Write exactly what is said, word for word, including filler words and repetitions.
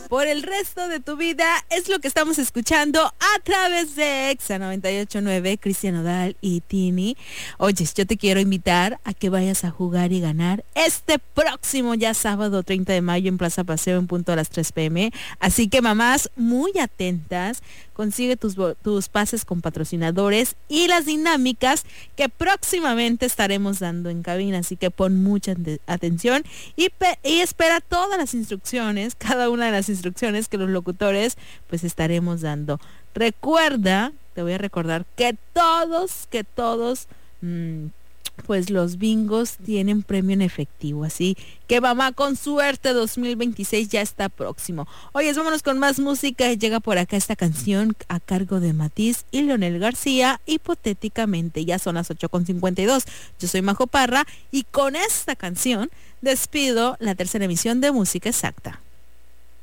por el resto de tu vida. Es lo que estamos escuchando a través de Exa noventa y ocho punto nueve, Cristian Nodal y Tini. Oye, yo te quiero invitar a que vayas a jugar y ganar este próximo ya sábado treinta de mayo en Plaza Paseo en punto a las tres pm. Así que mamás, muy atentas, consigue tus, tus pases con patrocinadores y las dinámicas que próximamente estaremos dando en cabina. Así que pon mucha atención y, pe- y espera todas las instrucciones, cada una de las instrucciones que los locutores pues estaremos dando. Recuerda, te voy a recordar que todos, que todos, mmm, pues los bingos tienen premio en efectivo, así que mamá, con suerte dos mil veintiséis ya está próximo. Oye, vámonos con más música. Llega por acá esta canción a cargo de Matiz y Leonel García, Hipotéticamente. Ya son las ocho con cincuenta y dos. Yo soy Majo Parra y con esta canción despido la tercera emisión de Música Exacta.